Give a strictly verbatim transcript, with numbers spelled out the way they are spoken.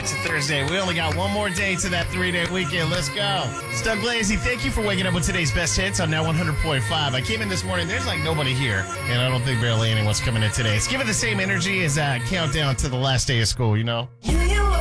It's a Thursday. We only got one more day to that three-day weekend. Let's go. It's Doug Lazy. Thank you for waking up with today's best hits on Now one hundred point five. I came in this morning. There's like nobody here, and I don't think barely anyone's coming in today. It's giving the same energy as a countdown to the last day of school, you know? You